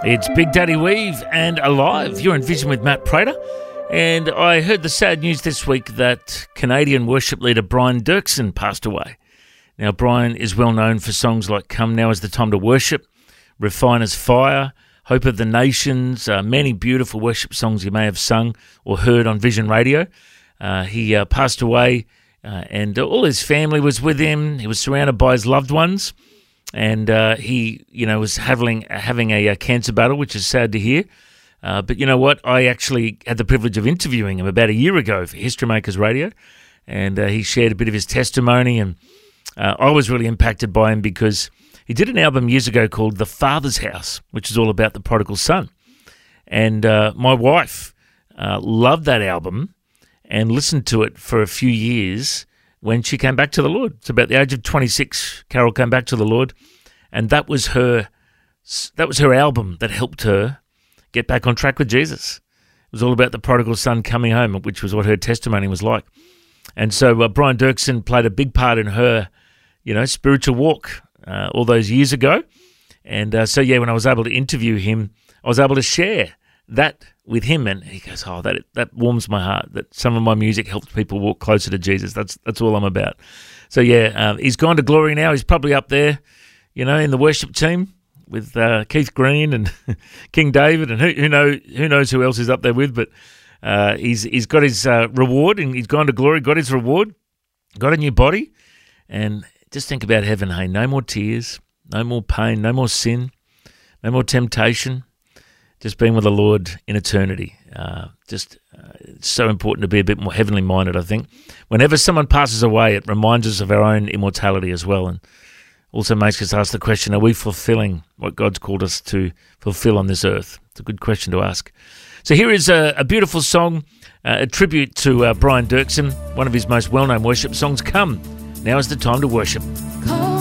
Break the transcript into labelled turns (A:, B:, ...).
A: It's Big Daddy Weave and Alive. You're in Vision with Matt Prater. And I heard the sad news this week that Canadian worship leader Brian Dirksen passed away. Now, Brian is well known for songs like Come Now Is the Time to Worship, Refiner's Fire, Hope of the Nations, many beautiful worship songs you may have sung or heard on Vision Radio. He passed away and all his family was with him. He was surrounded by his loved ones. And he, was having a cancer battle, which is sad to hear. But you know what? I actually had the privilege of interviewing him about a year ago for History Makers Radio. And he shared a bit of his testimony. And I was really impacted by him because he did an album years ago called The Father's House, which is all about the prodigal son. And my wife loved that album and listened to it for a few years when she came back to the Lord. It's about the age of 26, Carol came back to the Lord, and that was her album that helped her get back on track with Jesus. It was all about the prodigal son coming home, which was what her testimony was like. And so Brian Dirksen played a big part in her, spiritual walk all those years ago. And when I was able to interview him, I was able to share that with him, and he goes, that warms my heart, that some of my music helps people walk closer to Jesus. That's all I'm about. So he's gone to glory now. He's probably up there, in the worship team with Keith Green and King David, and who knows who else he's up there with, but he's got his reward, and he's gone to glory, got his reward, got a new body, and just think about heaven, hey, no more tears, no more pain, no more sin, no more temptation, just being with the Lord in eternity. It's so important to be a bit more heavenly minded, I think. Whenever someone passes away, it reminds us of our own immortality as well, and also makes us ask the question, are we fulfilling what God's called us to fulfill on this earth? It's a good question to ask. So here is a beautiful song, a tribute to Brian Dirksen, one of his most well-known worship songs, Come, Now Is the Time to Worship.
B: Call